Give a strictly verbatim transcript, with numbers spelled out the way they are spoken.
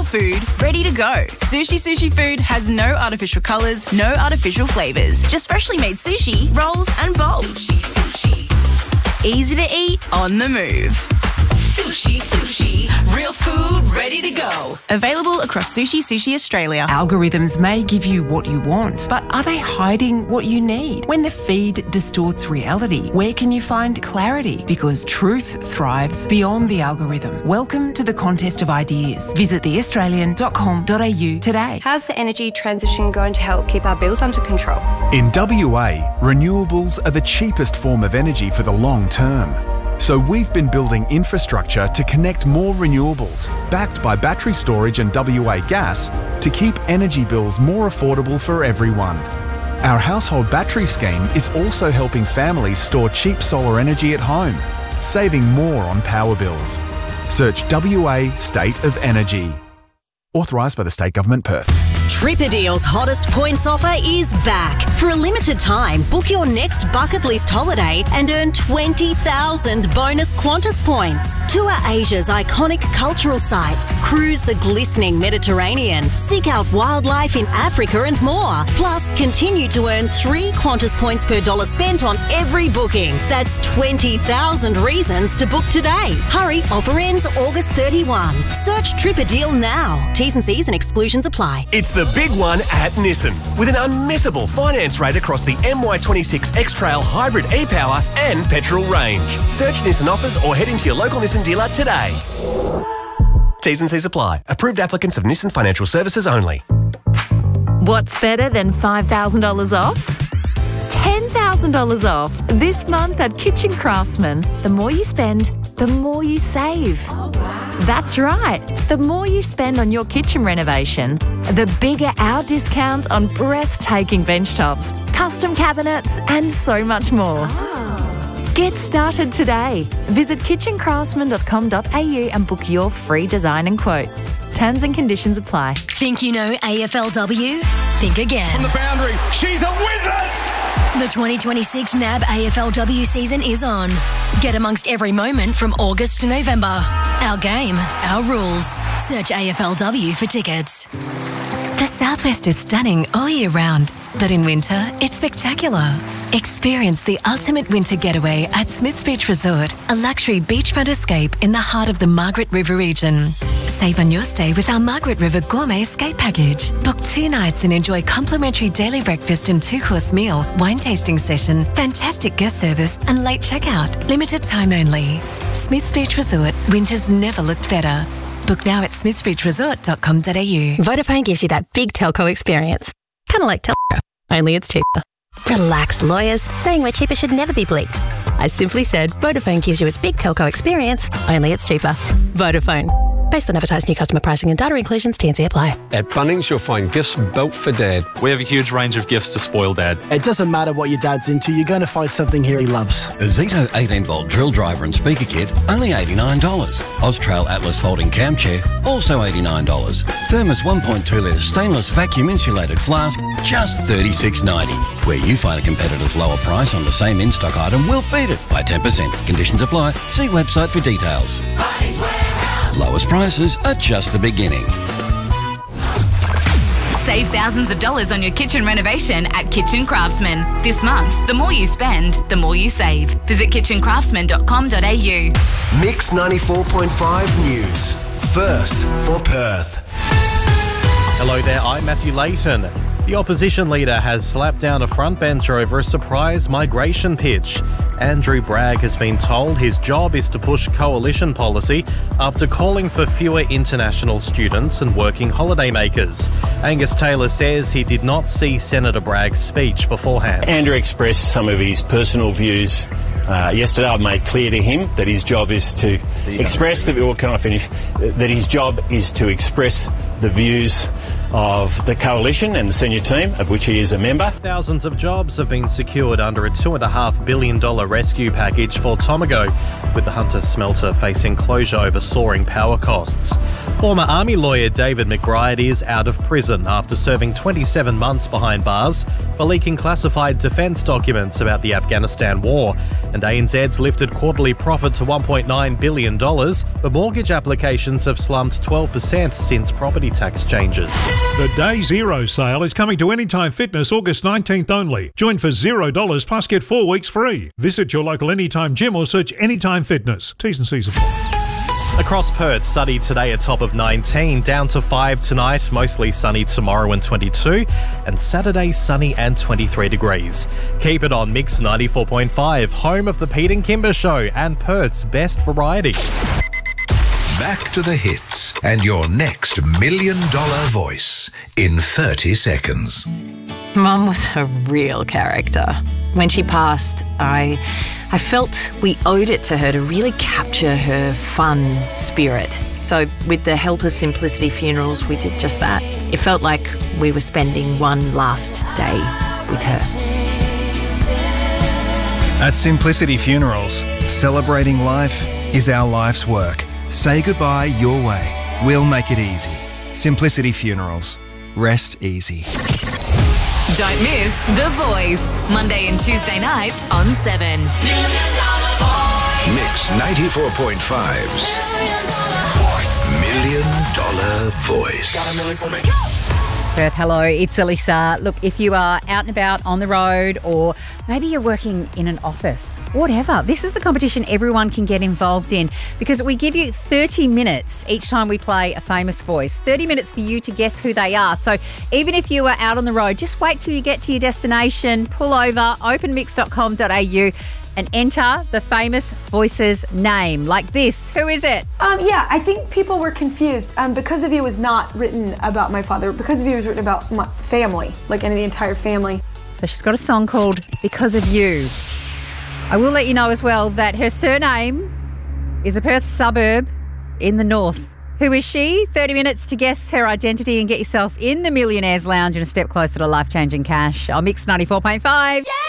real food, ready to go. Sushi Sushi Food has no artificial colours, no artificial flavours, just freshly made sushi, rolls and bowls. Sushi, sushi. Easy to eat, on the move. Sushi Sushi, real food, ready to go. Available across Sushi Sushi Australia. Algorithms may give you what you want, but are they hiding what you need? When the feed distorts reality, where can you find clarity? Because truth thrives beyond the algorithm. Welcome to the contest of ideas. Visit the australian dot com dot a u today. How's the energy transition going to help keep our bills under control? In W A, renewables are the cheapest form of energy for the long term. So we've been building infrastructure to connect more renewables, backed by battery storage and W A Gas, to keep energy bills more affordable for everyone. Our household battery scheme is also helping families store cheap solar energy at home, saving more on power bills. Search W A State of Energy. Authorised by the State Government, Perth. Tripadeal's hottest points offer is back. For a limited time, book your next bucket list holiday and earn twenty thousand bonus Qantas points. Tour Asia's iconic cultural sites, cruise the glistening Mediterranean, seek out wildlife in Africa and more. Plus, continue to earn three Qantas points per dollar spent on every booking. That's twenty thousand reasons to book today. Hurry, offer ends August thirty-first. Search Tripadeal now. T's and C's and exclusions apply. It's the big one at Nissan, with an unmissable finance rate across the M Y twenty-six X-Trail Hybrid e-Power and petrol range. Search Nissan offers or head into your local Nissan dealer today. T's and C's apply. Approved applicants of Nissan Financial Services only. What's better than five thousand dollars off? ten thousand dollars off this month at Kitchen Craftsman. The more you spend, the more you save. Oh, wow. That's right. The more you spend on your kitchen renovation, the bigger our discount on breathtaking bench tops, custom cabinets, and so much more. Oh. Get started today. Visit kitchen craftsman dot com dot a u and book your free design and quote. Terms and conditions apply. Think you know A F L W? Think again. On the boundary, she's a wizard! The twenty twenty-six N A B A F L W season is on. Get amongst every moment from August to November. Our game, our rules. Search A F L W for tickets. The Southwest is stunning all year round, but in winter, it's spectacular. Experience the ultimate winter getaway at Smiths Beach Resort, a luxury beachfront escape in the heart of the Margaret River region. Save on your stay with our Margaret River Gourmet Escape Package. Book two nights and enjoy complimentary daily breakfast and two-course meal, wine tasting session, fantastic guest service and late checkout. Limited time only. Smiths Beach Resort, winters never looked better. Book now at smiths beach resort dot com dot a u. Vodafone gives you that big telco experience. Kind of like Telco, only it's cheaper. Relax, lawyers. Saying we're cheaper should never be bleeped. I simply said Vodafone gives you its big telco experience, only it's cheaper. Vodafone. Based on advertised new customer pricing and data inclusions, T and C apply. At Bunnings, you'll find gifts built for Dad. We have a huge range of gifts to spoil Dad. It doesn't matter what your dad's into, you're going to find something here he loves. A Zito eighteen volt drill driver and speaker kit, only eighty-nine dollars. Austrail Atlas folding cam chair, also eighty-nine dollars. Thermos one point two litre stainless vacuum insulated flask, just thirty-six ninety. Where you find a competitor's lower price on the same in-stock item, we'll beat it by ten percent. Conditions apply. See website for details. Lowest prices are just the beginning. Save thousands of dollars on your kitchen renovation at Kitchen Craftsman. This month, the more you spend, the more you save. Visit kitchen craftsman dot com dot a u. Mix ninety-four point five News. First for Perth. Hello there, I'm Matthew Layton. The opposition leader has slapped down a front bencher over a surprise migration pitch. Andrew Bragg has been told his job is to push coalition policy after calling for fewer international students and working holidaymakers. Angus Taylor says he did not see Senator Bragg's speech beforehand. Andrew expressed some of his personal views uh, yesterday. I've made clear to him that his job is to express the, or can I finish, that his job is to express the views of the coalition and the senior team, of which he is a member. Thousands of jobs have been secured under a two point five billion dollars rescue package for Tomago, with the Hunter smelter facing closure over soaring power costs. Former Army lawyer David McBride is out of prison after serving twenty-seven months behind bars for leaking classified defence documents about the Afghanistan war. And A N Z's lifted quarterly profit to one point nine billion dollars, but mortgage applications have slumped twelve percent since property tax changes. The Day Zero sale is coming to Anytime Fitness August nineteenth only. Join for zero dollars plus get four weeks free. Visit your local Anytime gym or search Anytime Fitness. T's and C's apply. Across Perth, sunny today, a top of nineteen, down to five tonight, mostly sunny tomorrow and twenty-two, and Saturday sunny and twenty-three degrees. Keep it on Mix ninety-four point five, home of the Pete and Kimber Show and Perth's best variety. Back to the hits and your next million dollar voice in thirty seconds. Mum was a real character. When she passed, I I felt we owed it to her to really capture her fun spirit. So with the Help of Simplicity Funerals, we did just that. It felt like we were spending one last day with her. At Simplicity Funerals, celebrating life is our life's work. Say goodbye your way. We'll make it easy. Simplicity Funerals. Rest easy. Don't miss The Voice, Monday and Tuesday nights on seven. Mix ninety-four point five's Million Dollar Voice. Got a million for me. Perth, hello, it's Elisa. Look, if you are out and about on the road or maybe you're working in an office, whatever, this is the competition everyone can get involved in because we give you thirty minutes each time we play a famous voice. thirty minutes for you to guess who they are. So even if you are out on the road, just wait till you get to your destination, pull over, open mix dot com dot a u and enter the famous voice's name. Like this. Who is it? Um, yeah, I think people were confused. Um, Because of You was not written about my father. Because of You was written about my family, like any of the entire family. So she's got a song called Because of You. I will let you know as well that her surname is a Perth suburb in the north. Who is she? thirty minutes to guess her identity and get yourself in the Millionaires Lounge and a step closer to life-changing cash. I'll Mix ninety-four point five. Yeah!